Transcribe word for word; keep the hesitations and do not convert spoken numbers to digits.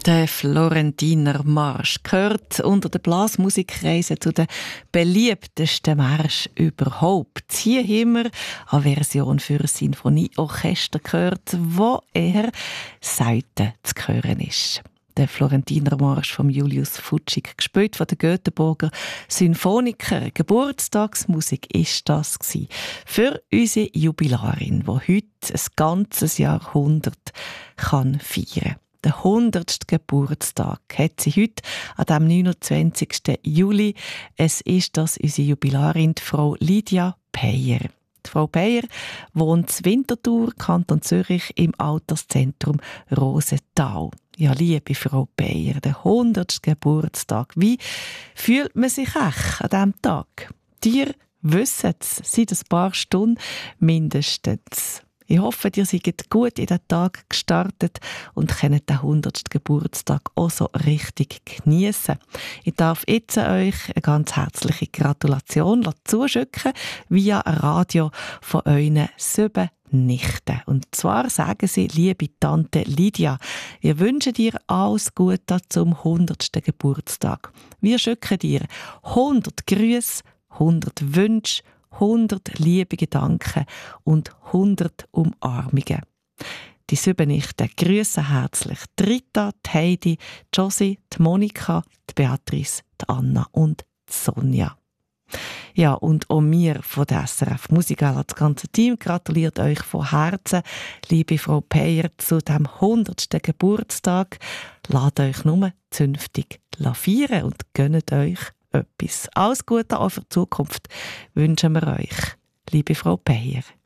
Der Florentiner Marsch gehört unter den Blasmusikkreisen zu den beliebtesten Märschen überhaupt. Hier haben wir eine Version für ein Sinfonieorchester gehört, wo eher selten zu hören ist. Der Florentiner Marsch von Julius Futschig, gespielt von den Göteborger Symphoniker. Geburtstagsmusik ist das gsi für unsere Jubilarin, die heute ein ganzes Jahrhundert kann feiern. Den hundertsten Geburtstag hat sie heute, an dem neunundzwanzigsten Juli. Es ist das unsere Jubilarin, die Frau Lydia Peyer. Die Frau Peyer wohnt in Winterthur, Kanton Zürich, im Alterszentrum Rosenthal. Ja, liebe Frau Peyer, der hundertste Geburtstag. Wie fühlt man sich echt an diesem Tag? Dir wissen es seit ein paar Stunden mindestens. Ich hoffe, ihr seid gut in den Tag gestartet und könnt den hundertsten Geburtstag auch so richtig geniessen. Ich darf jetzt euch eine ganz herzliche Gratulation zuschicken via Radio von euren sieben Nichten. Und zwar sagen sie, liebe Tante Lydia, wir wünschen dir alles Gute zum hundertsten Geburtstag. Wir schicken dir hundert Grüße, hundert Wünsche, hundert liebe Gedanken und hundert Umarmungen. Die sieben Nichten grüßen herzlich die Rita, die Heidi, die Josie, die Monika, die Beatrice, die Anna und die Sonja. Ja, und auch mir von der S R F Musikala, das ganze Team, gratuliert euch von Herzen, liebe Frau Peyer, zu dem hundertsten Geburtstag. Lasst euch nur zünftig feiern und gönnt euch etwas. Alles Gute auch für die Zukunft wünschen wir euch, liebe Frau Peyer.